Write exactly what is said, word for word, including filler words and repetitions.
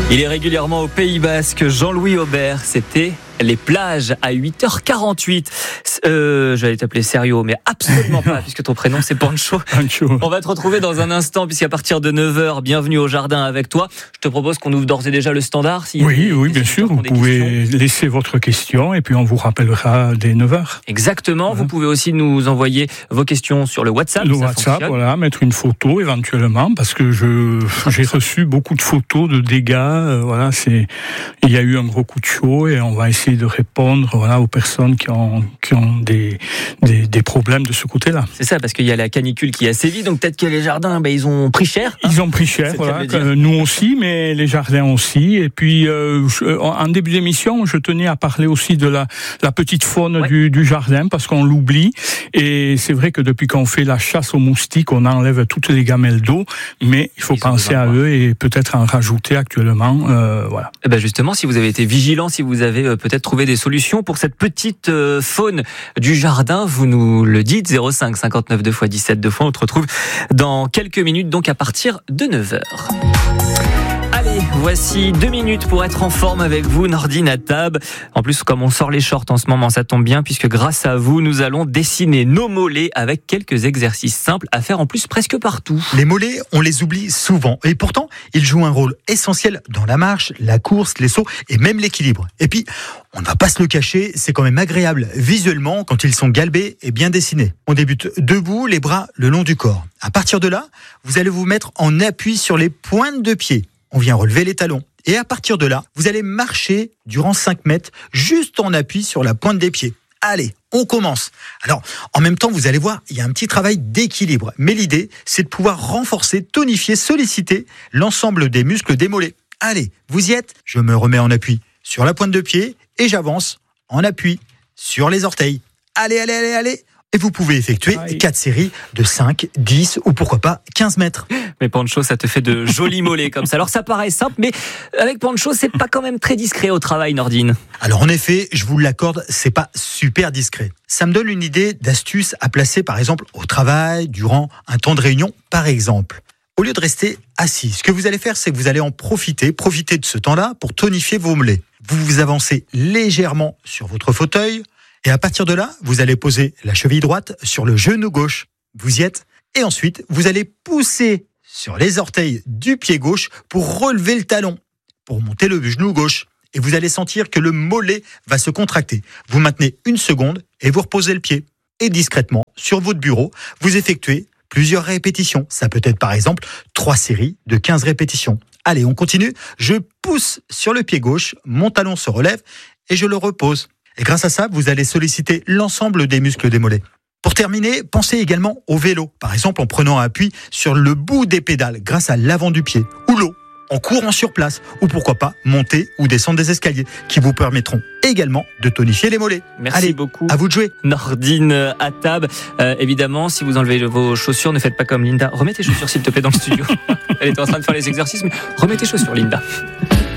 Il est régulièrement au Pays Basque. Jean-Louis Aubert, c'était les plages à huit heures quarante-huit. Euh, j'allais t'appeler Serio, mais absolument pas, puisque ton prénom c'est Pancho. Pancho. On va te retrouver dans un instant, puisqu'à partir de neuf heures, bienvenue au jardin avec toi. Je te propose qu'on ouvre d'ores et déjà le standard. Si oui, oui, bien sûr. Vous pouvez questions. laisser votre question et puis on vous rappellera dès neuf heures. Exactement. Voilà. Vous pouvez aussi nous envoyer vos questions sur le WhatsApp. Le WhatsApp, fonctionne. Voilà, mettre une photo éventuellement, parce que je j'ai reçu beaucoup de photos de dégâts. Euh, voilà, c'est il y a eu un gros coup de chaud et on va essayer de répondre voilà aux personnes qui ont qui ont des des, des problèmes de ce côté-là. C'est ça, parce qu'il y a la canicule qui a sévi, donc peut-être que les jardins, ben ils ont pris cher. Hein, ils ont pris cher, voilà. Euh, nous aussi, mais les jardins aussi. Et puis euh, en début d'émission, je tenais à parler aussi de la la petite faune ouais. du, du jardin, parce qu'on l'oublie. Et c'est vrai que depuis qu'on fait la chasse aux moustiques, on enlève toutes les gamelles d'eau, mais il faut ils penser à eux et peut-être en rajouter actuellement. Euh, voilà. Et ben justement, si vous avez été vigilant, si vous avez euh, peut-être trouvé des solutions pour cette petite euh, faune du jardin, vous nous le dites. Zéro cinq cinquante-neuf deux fois dix-sept deux fois. On te retrouve dans quelques minutes, donc à partir de neuf heures. Allez, voici deux minutes pour être en forme avec vous, Nordine Atab. En plus, comme on sort les shorts en ce moment, ça tombe bien, puisque grâce à vous, nous allons dessiner nos mollets avec quelques exercices simples à faire en plus presque partout. Les mollets, on les oublie souvent. Et pourtant, ils jouent un rôle essentiel dans la marche, la course, les sauts et même l'équilibre. Et puis, on ne va pas se le cacher, c'est quand même agréable visuellement quand ils sont galbés et bien dessinés. On débute debout, les bras le long du corps. À partir de là, vous allez vous mettre en appui sur les pointes de pied. On vient relever les talons. Et à partir de là, vous allez marcher durant cinq mètres, juste en appui sur la pointe des pieds. Allez, on commence. Alors, en même temps, vous allez voir, il y a un petit travail d'équilibre. Mais l'idée, c'est de pouvoir renforcer, tonifier, solliciter l'ensemble des muscles des mollets. Allez, vous y êtes ? Je me remets en appui sur la pointe de pied et j'avance en appui sur les orteils. Allez, allez, allez, allez. Et vous pouvez effectuer quatre séries de cinq, dix ou pourquoi pas quinze mètres. Mais Pancho, ça te fait de jolis mollets comme ça. Alors ça paraît simple, mais avec Pancho, c'est pas quand même très discret au travail, Nordine. Alors en effet, je vous l'accorde, c'est pas super discret. Ça me donne une idée d'astuce à placer par exemple au travail, durant un temps de réunion par exemple. Au lieu de rester assis, ce que vous allez faire, c'est que vous allez en profiter, profiter de ce temps-là pour tonifier vos mollets. Vous vous avancez légèrement sur votre fauteuil, et à partir de là, vous allez poser la cheville droite sur le genou gauche. Vous y êtes. Et ensuite, vous allez pousser sur les orteils du pied gauche pour relever le talon, pour monter le genou gauche. Et vous allez sentir que le mollet va se contracter. Vous maintenez une seconde et vous reposez le pied. Et discrètement, sur votre bureau, vous effectuez plusieurs répétitions. Ça peut être par exemple trois séries de quinze répétitions. Allez, on continue. Je pousse sur le pied gauche, mon talon se relève et je le repose. Et grâce à ça, vous allez solliciter l'ensemble des muscles des mollets. Pour terminer, pensez également au vélo. Par exemple, en prenant appui sur le bout des pédales grâce à l'avant du pied. Ou l'eau, en courant sur place. Ou pourquoi pas, monter ou descendre des escaliers qui vous permettront également de tonifier les mollets. Merci Allez, beaucoup. À vous de jouer. Nordine Atab. Euh, évidemment, si vous enlevez vos chaussures, ne faites pas comme Linda. Remets tes chaussures, s'il te plaît, dans le studio. Elle était en train de faire les exercices, mais remets tes chaussures, Linda.